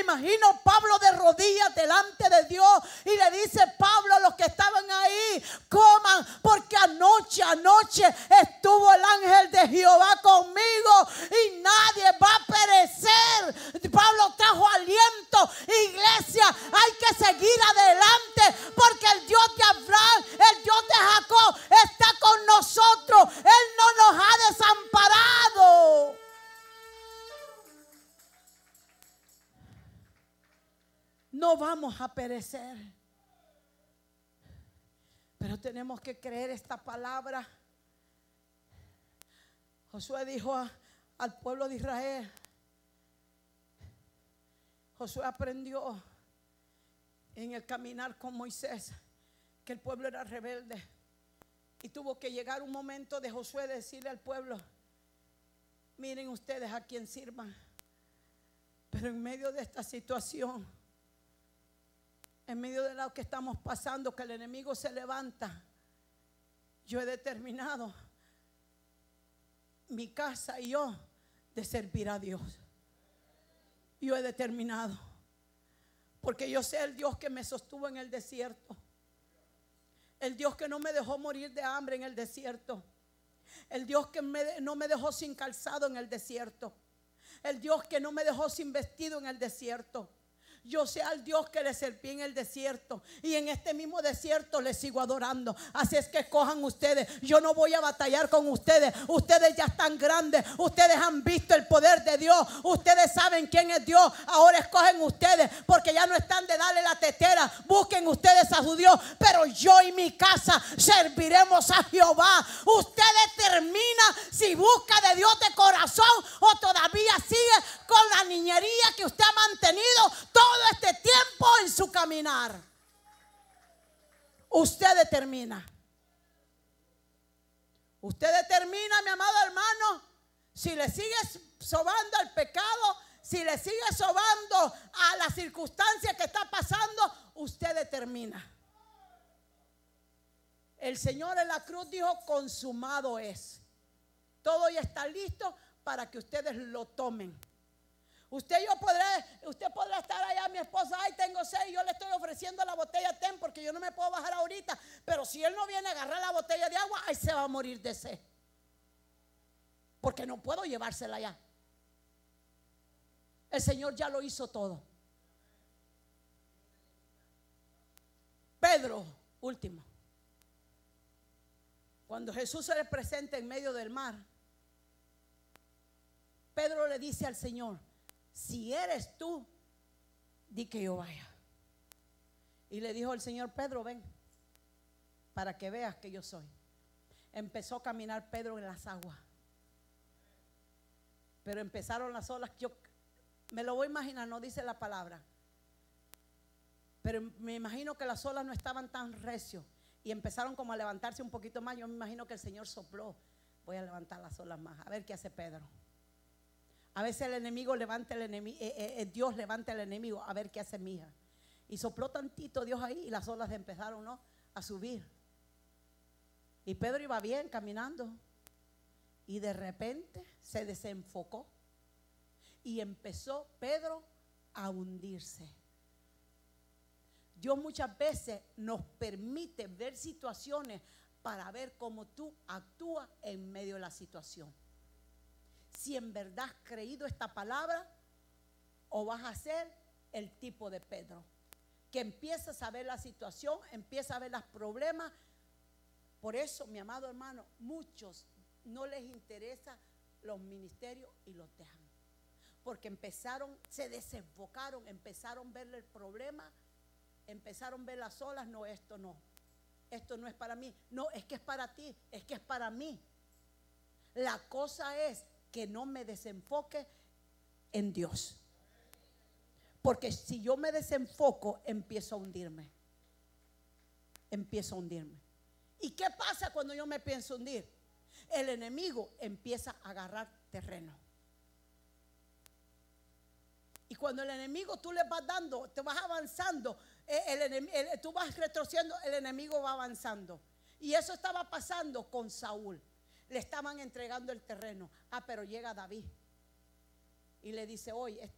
imagino Pablo de rodillas delante de Dios y le dice Pablo a los que estaban ahí: coman, porque anoche estuvo el ángel de Jehová conmigo y nadie va a perecer. Pablo trajo aliento. Iglesia, hay que seguir adelante, porque el Dios de Abraham, el Dios de Jacob está con nosotros. Él no nos ha desamparado. No vamos a perecer, pero tenemos que creer esta palabra. Josué dijo al pueblo de Israel, Josué aprendió en el caminar con Moisés que el pueblo era rebelde, y tuvo que llegar un momento de Josué decirle al pueblo: miren ustedes a quién sirvan. Pero en medio de esta situación, en medio de lo que estamos pasando, que el enemigo se levanta, yo he determinado, mi casa y yo, de servir a Dios. Yo he determinado, porque yo sé el Dios que me sostuvo en el desierto, el Dios que no me dejó morir de hambre en el desierto, el Dios que no me dejó sin calzado en el desierto, el Dios que no me dejó sin vestido en el desierto. Yo sé al Dios que le serví en el desierto, y en este mismo desierto le sigo adorando. Así es que escojan ustedes. Yo no voy a batallar con ustedes. Ustedes ya están grandes. Ustedes han visto el poder de Dios. Ustedes saben quién es Dios. Ahora escogen ustedes, porque ya no están de darle la tetera. Busquen ustedes a su Dios. Pero yo y mi casa serviremos a Jehová. Usted determina si busca de Dios de corazón o todavía sigue con la niñería que usted ha mantenido todo este tiempo en su caminar. Usted determina. Usted determina, mi amado hermano, si le sigues sobando al pecado, si le sigues sobando a la circunstancia que está pasando. Usted determina. El Señor en la cruz dijo: consumado es. Todo ya está listo para que ustedes lo tomen. Usted podrá estar allá, mi esposa: ay, tengo sed, yo le estoy ofreciendo la botella, ten, porque yo no me puedo bajar ahorita. Pero si él no viene a agarrar la botella de agua, ahí se va a morir de sed, porque no puedo llevársela allá. El Señor ya lo hizo todo. Pedro, último, cuando Jesús se le presenta en medio del mar, Pedro le dice al Señor: si eres tú, di que yo vaya. Y le dijo el Señor: Pedro, ven, para que veas que yo soy. Empezó a caminar Pedro en las aguas, pero empezaron las olas. Yo me lo voy a imaginar, no dice la palabra, pero me imagino que las olas no estaban tan recios y empezaron como a levantarse un poquito más. Yo me imagino que el Señor sopló: voy a levantar las olas más, a ver qué hace Pedro. A veces el enemigo levanta el enemigo, Dios levanta el enemigo, a ver qué hace mi hija. Y sopló tantito Dios ahí y las olas empezaron, ¿no?, a subir. Y Pedro iba bien caminando, y de repente se desenfocó y empezó Pedro a hundirse. Dios muchas veces nos permite ver situaciones para ver cómo tú actúas en medio de la situación. Si en verdad has creído esta palabra, o vas a ser el tipo de Pedro, que empiezas a ver la situación, empieza a ver los problemas. Por eso, mi amado hermano, muchos no les interesa los ministerios y los dejan, porque se desenfocaron, empezaron a ver el problema, empezaron a ver las olas. No, esto no es para mí. No, es que es para ti, es que es para mí. La cosa es que no me desenfoque en Dios, porque si yo me desenfoco, empiezo a hundirme. ¿Y qué pasa cuando yo me pienso hundir? El enemigo empieza a agarrar terreno. Y cuando el enemigo tú le vas dando, te vas avanzando, tú vas retrocediendo, el enemigo va avanzando. Y eso estaba pasando con Saúl. Le estaban entregando el terreno. Pero llega David y le dice: oye,